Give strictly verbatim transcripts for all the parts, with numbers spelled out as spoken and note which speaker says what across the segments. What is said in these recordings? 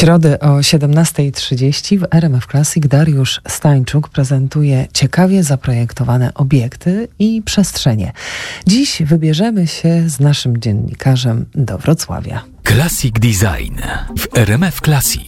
Speaker 1: środę o siedemnasta trzydzieści w R M F Classic Dariusz Stańczuk prezentuje ciekawie zaprojektowane obiekty i przestrzenie. Dziś wybierzemy się z naszym dziennikarzem do Wrocławia.
Speaker 2: Classic Design w R M F Classic.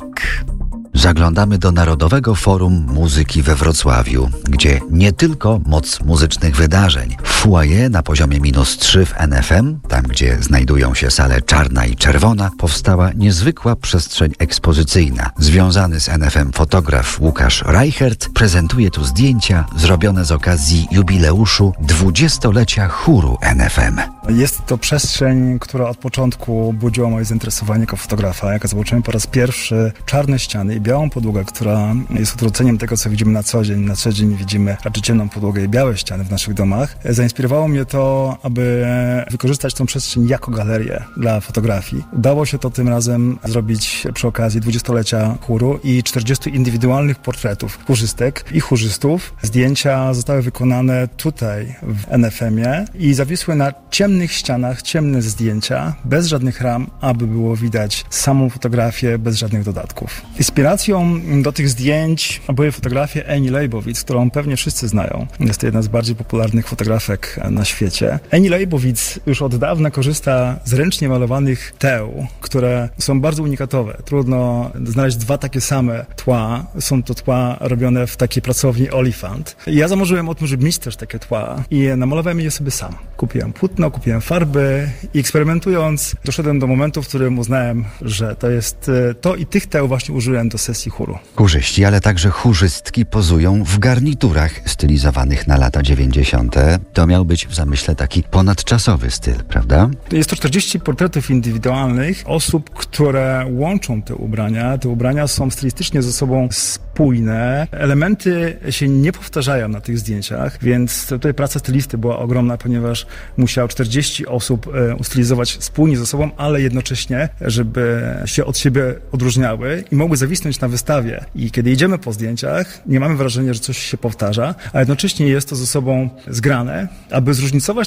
Speaker 3: Zaglądamy do Narodowego Forum Muzyki we Wrocławiu, gdzie nie tylko moc muzycznych wydarzeń. W foyer na poziomie minus trzy w N F M, tam gdzie znajdują się sale czarna i czerwona, powstała niezwykła przestrzeń ekspozycyjna. Związany z N F M fotograf Łukasz Reichert prezentuje tu zdjęcia zrobione z okazji jubileuszu dwudziestolecia chóru N F M.
Speaker 4: Jest to przestrzeń, która od początku budziła moje zainteresowanie jako fotografa. Jak zobaczyłem po raz pierwszy czarne ściany i białą podłogę, która jest odwróceniem tego, co widzimy na co dzień. Na co dzień widzimy raczej ciemną podłogę i białe ściany w naszych domach. Zainspirowało mnie to, aby wykorzystać tą przestrzeń jako galerię dla fotografii. Udało się to tym razem zrobić przy okazji dwudziestolecia chóru i czterdziestu indywidualnych portretów chórzystek i chórzystów. Zdjęcia zostały wykonane tutaj w N F M-ie i zawisły na ciemnych ścianach, ciemne zdjęcia, bez żadnych ram, aby było widać samą fotografię, bez żadnych dodatków. Inspiracją do tych zdjęć były fotografie Annie Leibovitz, którą pewnie wszyscy znają. Jest to jedna z bardziej popularnych fotografek na świecie. Annie Leibovitz już od dawna korzysta z ręcznie malowanych teł, które są bardzo unikatowe. Trudno znaleźć dwa takie same tła. Są to tła robione w takiej pracowni Olifant. I ja zamarzyłem o tym, żeby mieć też takie tła i namalowałem je sobie sam. Kupiłem płótno, kupiłem farby i eksperymentując doszedłem do momentu, w którym uznałem, że to jest to i tych teł właśnie użyłem do sesji chóru.
Speaker 3: Chórzyści, ale także chórzystki pozują w garniturach stylizowanych na lata dziewięćdziesiąte. To miał być w zamyśle taki ponadczasowy styl, prawda?
Speaker 4: Jest to czterdzieści portretów indywidualnych osób, które łączą te ubrania. Te ubrania są stylistycznie ze sobą spójne. Elementy się nie powtarzają na tych zdjęciach, więc tutaj praca stylisty była ogromna, ponieważ musiał czterdzieści osób ustylizować spójnie ze sobą, ale jednocześnie, żeby się od siebie odróżniały i mogły zawisnąć na wystawie. I kiedy idziemy po zdjęciach, nie mamy wrażenia, że coś się powtarza, a jednocześnie jest to ze sobą zgrane, aby zróżnicować